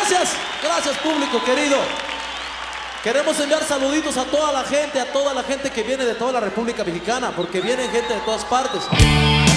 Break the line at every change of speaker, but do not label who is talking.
Gracias público querido. Queremos enviar saluditos a toda la gente que viene de toda la República Mexicana, porque viene gente de todas partes.